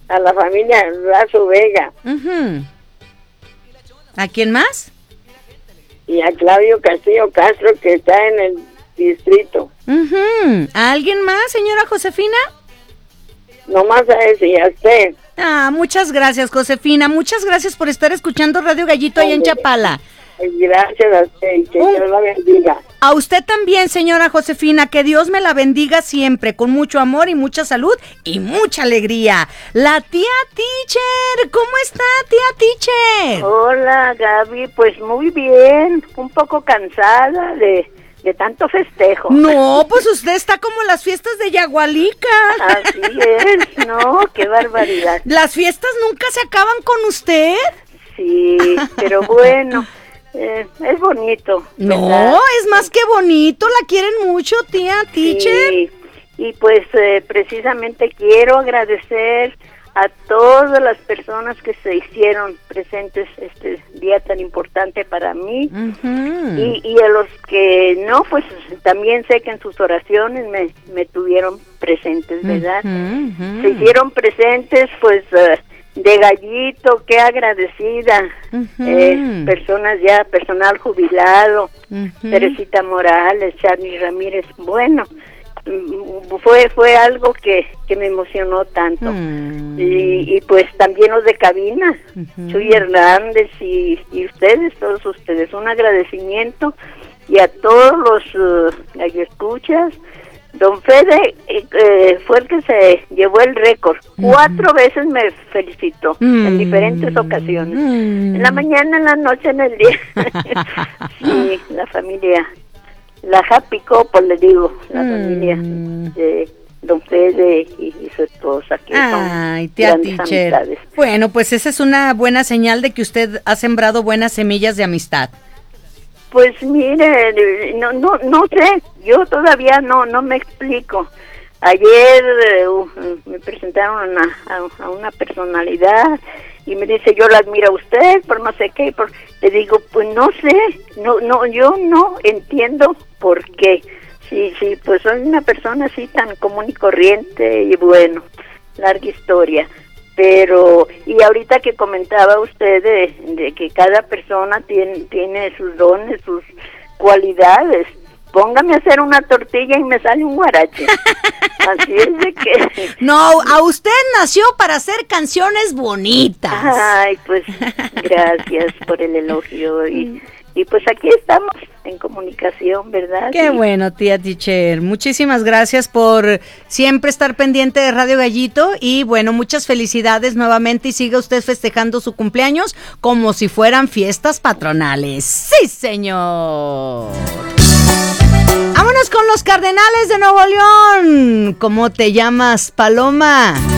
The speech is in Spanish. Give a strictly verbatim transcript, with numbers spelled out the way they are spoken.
a la familia Razo Vega. Uh-huh. ¿A quién más? Y a Claudio Castillo Castro, que está en el distrito. Uh-huh. ¿A alguien más, señora Josefina? Nomás a ese y a usted. Ah, muchas gracias, Josefina. Muchas gracias por estar escuchando Radio Gallito allá en Chapala. Gracias a usted y que Dios la bendiga. A usted también, señora Josefina, que Dios me la bendiga siempre, con mucho amor y mucha salud y mucha alegría. La tía Teacher, ¿cómo está, tía Teacher? Hola, Gaby, pues muy bien, un poco cansada de, de tanto festejo. No, pues usted está como las fiestas de Yagualica. Así es, no, qué barbaridad. ¿Las fiestas nunca se acaban con usted? Sí, pero bueno... Eh, es bonito. No, ¿verdad? es más que bonito, la quieren mucho, tía Teacher. Sí, y pues eh, precisamente quiero agradecer a todas las personas que se hicieron presentes este día tan importante para mí. Uh-huh. y, y a los que no, pues también sé que en sus oraciones me, me tuvieron presentes, ¿verdad? Uh-huh, uh-huh. Se hicieron presentes, pues... Uh, de Gallito, qué agradecida, uh-huh. eh, personas ya, personal jubilado, uh-huh. Teresita Morales, Charly Ramírez, bueno, fue fue algo que, que me emocionó tanto, uh-huh. y, y pues también los de cabina, uh-huh. Chuy Hernández y, y ustedes, todos ustedes, un agradecimiento, y a todos los uh, radioescuchas. Don Fede eh, eh, fue el que se llevó el récord. Mm. Cuatro veces me felicitó mm. en diferentes ocasiones. Mm. En la mañana, en la noche, en el día. Sí, la familia, la Happy Couple, le digo, la mm. familia de Don Fede y, y su esposa. Que Ay, tía Teacher. Bueno, pues esa es una buena señal de que usted ha sembrado buenas semillas de amistad. Pues mire, no no no sé, yo todavía no no me explico. Ayer uh, me presentaron a, a, a una personalidad y me dice, yo la admiro a usted por no sé qué, por... le digo, pues no sé, no no yo no entiendo por qué. Sí, sí, pues soy una persona así tan común y corriente y bueno, larga historia. Pero, y ahorita que comentaba usted de, de que cada persona tiene, tiene sus dones, sus cualidades, póngame a hacer una tortilla y me sale un guarache. Así es de que... No, a usted nació para hacer canciones bonitas. Ay, pues, gracias por el elogio y... Y pues aquí estamos en comunicación, ¿verdad? Qué sí. Bueno, tía Teacher. Muchísimas gracias por siempre estar pendiente de Radio Gallito y bueno, muchas felicidades nuevamente y siga usted festejando su cumpleaños como si fueran fiestas patronales. ¡Sí, señor! Vámonos con los Cardenales de Nuevo León. ¿Cómo te llamas, Paloma?